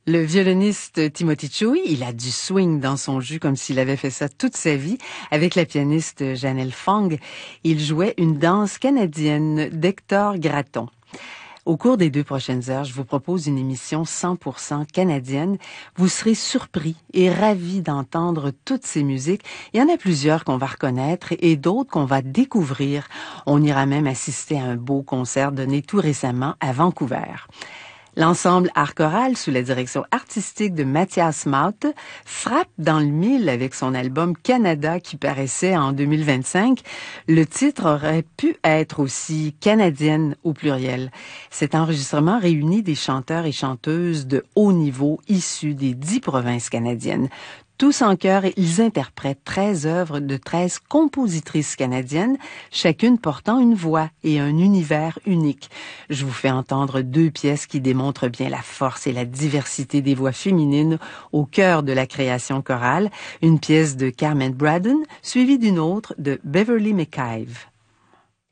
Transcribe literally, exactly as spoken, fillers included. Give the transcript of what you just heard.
Le violoniste Timothy Choui, il a du swing dans son jus comme s'il avait fait ça toute sa vie. Avec la pianiste Janelle Fong, il jouait une danse canadienne d'Hector Gratton. Au cours des deux prochaines heures, je vous propose une émission cent pour cent canadienne. Vous serez surpris et ravis d'entendre toutes ces musiques. Il y en a plusieurs qu'on va reconnaître et d'autres qu'on va découvrir. On ira même assister à un beau concert donné tout récemment à Vancouver. L'ensemble Art Choral, sous la direction artistique de Mathias Maute, frappe dans le mille avec son album Canada qui paraissait en deux mille vingt-cinq. Le titre aurait pu être aussi canadienne au pluriel. Cet enregistrement réunit des chanteurs et chanteuses de haut niveau issus des dix provinces canadiennes. Tous en chœur, ils interprètent treize œuvres de treize compositrices canadiennes, chacune portant une voix et un univers unique. Je vous fais entendre deux pièces qui démontrent bien la force et la diversité des voix féminines au cœur de la création chorale. Une pièce de Carmen Braden, suivie d'une autre de Beverly McIve.